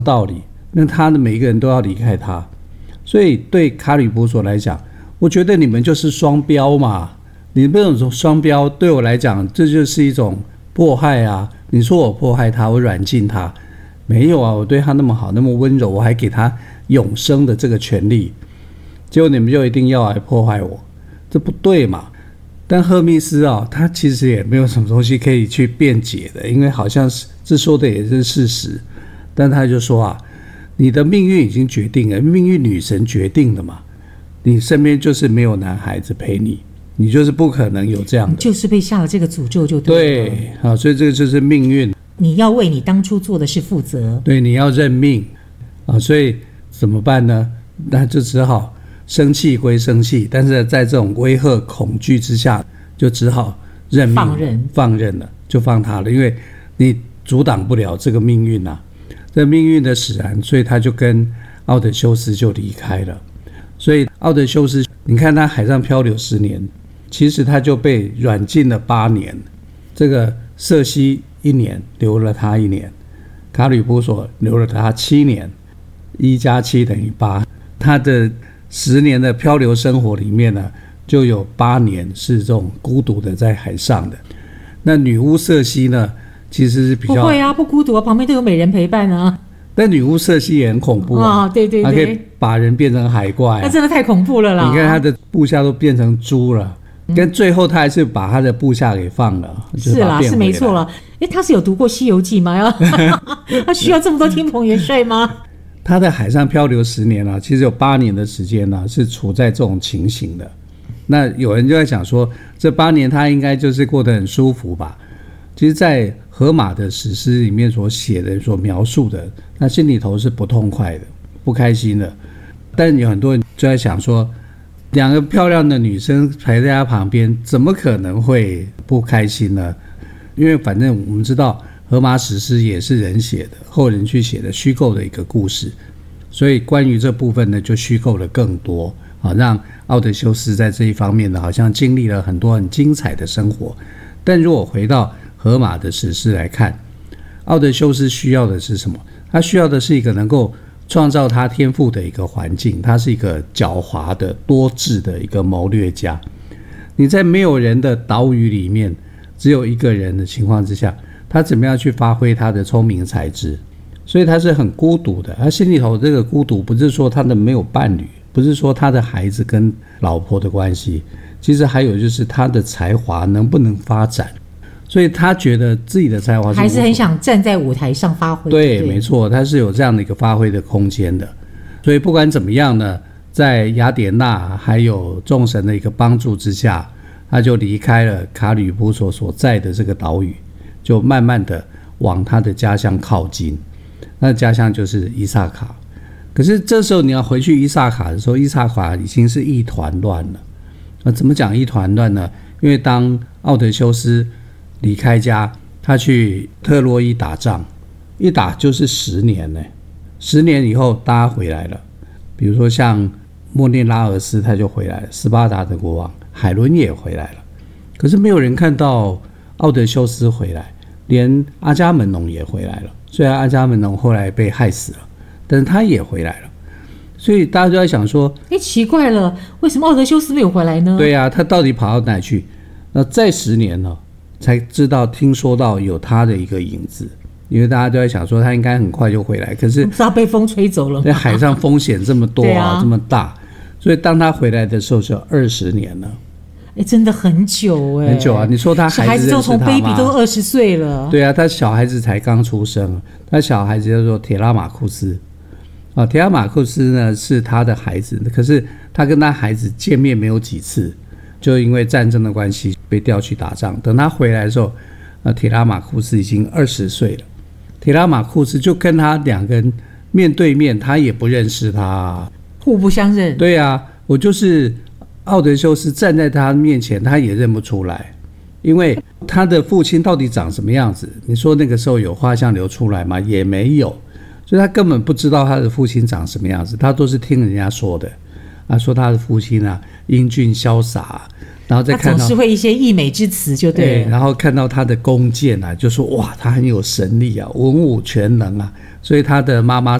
道理，那他的每一个人都要离开他。所以对卡吕波索来讲，我觉得你们就是双标嘛，你们这种双标对我来讲，这就是一种迫害啊！你说我迫害他，我软禁他，没有啊，我对他那么好，那么温柔，我还给他永生的这个权利，结果你们就一定要来迫害我，这不对嘛？但赫密斯啊，他其实也没有什么东西可以去辩解的，因为好像是这说的也是事实，但他就说啊，你的命运已经决定了，命运女神决定的嘛，你身边就是没有男孩子陪你，你就是不可能有这样的， 就是被下了这个诅咒就对了。 对啊，所以这个就是命运， 你要为你当初做的事负责。 对，你要认命啊，所以怎么办呢？那就只好生气归生气，但是在这种威吓恐惧之下，就只好认命放任了，就放他了，因为你阻挡不了这个命运啊，这命运的使然，所以他就跟奥德修斯就离开了。所以奥德修斯，你看他海上漂流10年，其实他就被软禁了8年。这个瑟西1年留了他1年，卡吕波索留了他7年，1加7等于8。他的10年的漂流生活里面呢，就有8年是这种孤独的在海上的。那女巫瑟西呢，其实是比较不会啊，不孤独啊，旁边都有美人陪伴啊。 但女巫瑟西也很恐怖啊， 对对对， 她可以把人变成海怪啊， 那真的太恐怖了啦！ 你看她的部下都变成猪了，跟最后她还是把她的部下给放了， 是啦，是没错了。她是有读过《西游记》吗？她需要这么多天蓬元帅吗？ 她在海上漂流10年啊，其实有8年的时间呢，是处在这种情形的。那有人就在想说，这8年她应该就是过得很舒服吧？其实在荷马的史诗里面所写的所描述的，他心里头是不痛快的，不开心的。但有很多人就在想说，2个漂亮的女生排在他旁边，怎么可能会不开心呢？因为反正我们知道荷马史诗也是人写的，后人去写的虚构的一个故事，所以关于这部分呢就虚构了更多，让奥德修斯在这一方面呢好像经历了很多很精彩的生活。但如果回到荷马的史诗来看，奥德修斯需要的是什么？他需要的是一个能够创造他天赋的一个环境，他是一个狡猾的多智的一个谋略家。你在没有人的岛屿里面，只有一个人的情况之下，他怎么样去发挥他的聪明才智？所以他是很孤独的，他心里头这个孤独不是说他的没有伴侣，不是说他的孩子跟老婆的关系，其实还有就是他的才华能不能发展。所以他觉得自己的才华还是很想站在舞台上发挥。 对，没错，他是有这样的一个发挥的空间的。所以不管怎么样呢，在雅典娜还有众神的一个帮助之下，他就离开了卡吕波索所在的这个岛屿，就慢慢的往他的家乡靠近。那家乡就是伊萨卡。可是这时候你要回去伊萨卡的时候，伊萨卡已经是一团乱了。那怎么讲一团乱呢？因为当奥德修斯离开家，他去特洛伊打仗，一打就是10年呢。10年以后，大家回来了，比如说像莫涅拉俄斯他就回来了，斯巴达的国王海伦也回来了。可是没有人看到奥德修斯回来，连阿伽门农也回来了。虽然阿伽门农后来被害死了，但是他也回来了。所以大家就在想说， 奇怪了，为什么奥德修斯没有回来呢？ 对啊，他到底跑到哪去？那再10年了，才知道听说到有他的一个影子，因为大家都在想说他应该很快就回来，可是他被风吹走了。 在海上风险这么多这么大，所以当他回来的时候就20年了。 真的很久很久啊！你说他孩子认识他吗？小孩子从 baby 都20岁了。 对啊，他小孩子才刚出生，他小孩子叫做铁拉马库斯铁拉马库斯呢是他的孩子，可是他跟他孩子见面没有几次，就因为战争的关系被调去打仗。等他回来的时候，铁拉马库斯已经20岁了。铁拉马库斯就跟他2个人面对面，他也不认识他， 互不相认。 对啊，我就是奥德修斯站在他面前，他也认不出来，因为他的父亲到底长什么样子？你说那个时候有画像流出来吗？也没有，所以他根本不知道他的父亲长什么样子，他都是听人家说的。说他的父亲英俊潇洒， 然后再看到他总是会一些溢美之词，就对了。 然后看到他的弓箭啊，就说哇，他很有神力啊，文武全能啊，所以他的妈妈